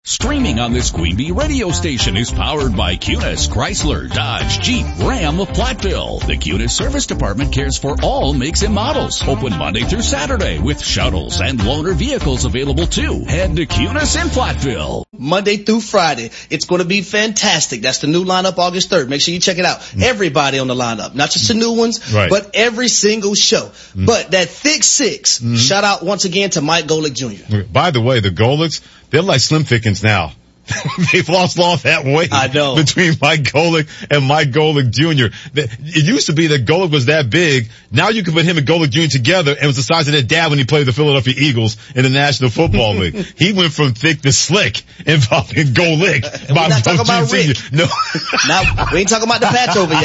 Streaming on this Queen Bee radio station is powered by Cunis, Chrysler, Dodge, Jeep, Ram of Platteville. The Cunis Service Department cares for all makes and models. Open Monday through Saturday with shuttles and loaner vehicles available too. Head to Cunis in Platteville. Monday through Friday. It's going to be fantastic. That's the new lineup August 3rd. Make sure you check it out. Everybody on the lineup. Not just the new ones, but every single show. But that Thick Six, shout out once again to Mike Golick Jr. By the way, the Golicks, they're like Slim Thickens now. They've lost all that weight. I know. Between Mike Golick and Mike Golick Jr. It used to be that Golick was that big. Now you can put him and Golick Jr. together, and it was the size of their dad when he played the Philadelphia Eagles in the National Football League. He went from thick to slick involving Golick. We're not talking about Rick. No. Now, we ain't talking about the patch over,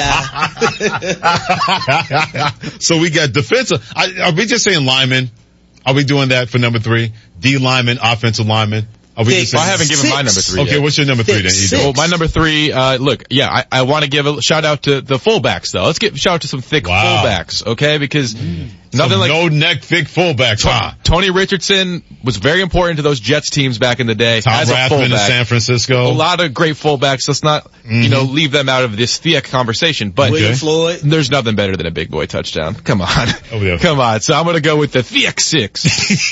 y'all. So we got defensive. Are we just saying linemen? Are we doing that for number 3? D lineman, offensive lineman? I haven't given my number 3 Okay, yet. what's your number 3 then, Edo? Well, my number 3, I want to give a shout out to the fullbacks though. Let's give a shout out to some thick fullbacks, okay? Because nothing like no neck thick fullbacks, huh? Tony Richardson was very important to those Jets teams back in the day. Tom as a Rathman fullback. in San Francisco. A lot of great fullbacks. Let's not, leave them out of this thick conversation. But William Floyd. There's nothing better than a big boy touchdown. Come on. Oh, yeah. Come on. So I'm going to go with the thick 6.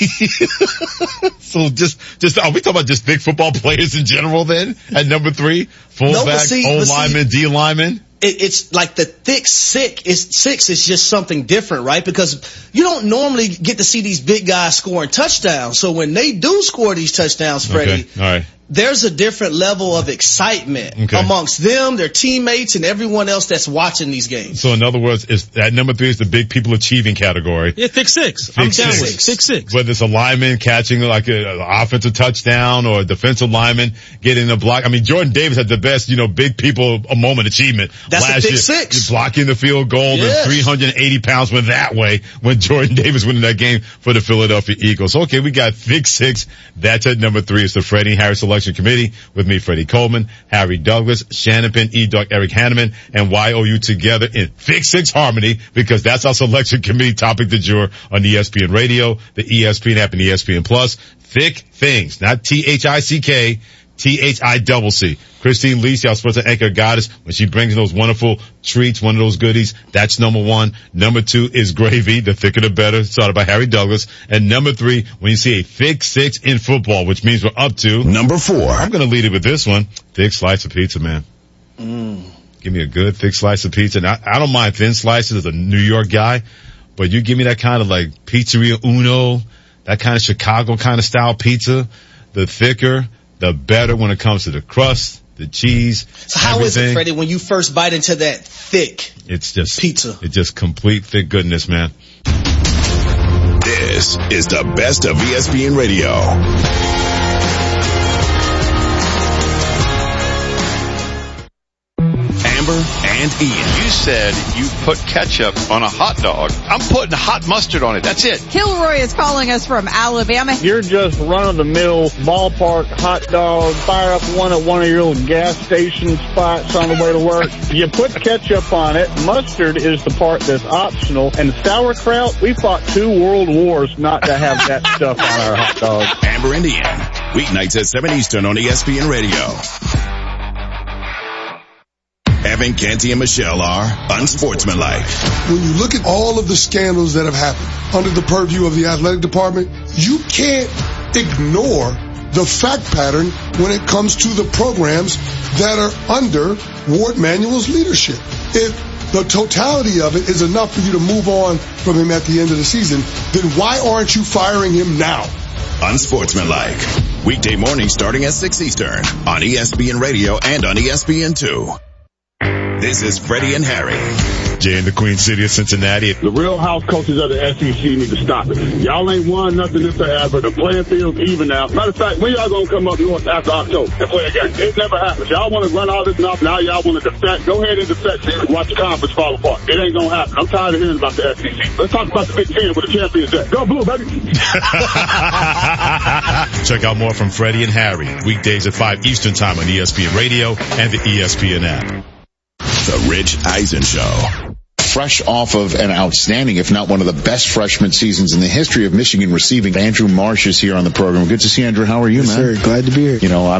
So just, are we talking about just big football players in general then? At number 3? Fullback, O-lineman, D-lineman? It's like the thick six is just something different, right? Because you don't normally get to see these big guys scoring touchdowns. So when they do score these touchdowns, Freddie, all right, there's a different level of excitement amongst them, their teammates, and everyone else that's watching these games. So in other words, that number 3 is the big people achieving category. Yeah, thick 6. I'm down with thick 6. Whether it's a lineman catching like an offensive touchdown or a defensive lineman getting a block. I mean, Jordan Davis had the best, big people a moment achievement. That's last a thick year, 6. Blocking the field goal, and 380 pounds went that way when Jordan Davis went in that game for the Philadelphia Eagles. Okay, we got thick 6. That's at number 3. It's the Freddie and Harry Selection Committee with me, Freddie Coleman, Harry Douglas, Shannon Penn, E-Duck, Eric Hanneman, and YOU together in thick 6 harmony, because that's our Selection Committee topic du jour on ESPN Radio, the ESPN app, and ESPN Plus. Thick things, not Thick, Thicc. Christine Lisi, our sports anchor goddess, when she brings those wonderful treats, one of those goodies, that's number 1. Number 2 is gravy, the thicker the better, started by Harry Douglas. And number 3, when you see a thick 6 in football, which means we're up to number 4. I'm going to lead it with this one. Thick slice of pizza, man. Give me a good thick slice of pizza. And I don't mind thin slices as a New York guy, but you give me that kind of like Pizzeria Uno, that kind of Chicago kind of style pizza, the thicker, the better when it comes to the crust, the cheese. So how is it, Freddie, when you first bite into that thick pizza? It's just complete thick goodness, man. This is the best of ESPN Radio. Amber and Ian. You said you put ketchup on a hot dog. I'm putting hot mustard on it. That's it. Kilroy is calling us from Alabama. You're just run-of-the-mill ballpark hot dog. Fire up one at one of your little gas station spots on the way to work. You put ketchup on it. Mustard is the part that's optional. And sauerkraut, we fought 2 world wars not to have that stuff on our hot dogs. Amber and Ian. Weeknights at 7 Eastern on ESPN Radio. Evan, Canty, and Michelle are unsportsmanlike. When you look at all of the scandals that have happened under the purview of the athletic department, you can't ignore the fact pattern when it comes to the programs that are under Ward Manuel's leadership. If the totality of it is enough for you to move on from him at the end of the season, then why aren't you firing him now? Unsportsmanlike. Weekday mornings starting at 6 Eastern on ESPN Radio and on ESPN2. This is Freddie and Harry. Jay in the Queen City of Cincinnati. The real house coaches of the SEC need to stop it. Y'all ain't won nothing this forever. The playing field's even now. Matter of fact, when y'all gonna come up north after October and play a game? It never happens. Y'all want to run all this off. Now y'all want to defect. Go ahead and defect and watch the conference fall apart. It ain't gonna happen. I'm tired of hearing about the SEC. Let's talk about the Big Ten with the champions at. Go Blue, baby. Check out more from Freddie and Harry. Weekdays at 5 Eastern Time on ESPN Radio and the ESPN app. The Rich Eisen Show. Fresh off of an outstanding, if not one of the best freshman seasons in the history of Michigan receiving. Andrew Marsh is here on the program. Good to see you, Andrew. How are you, man? Sir, glad to be here. You know,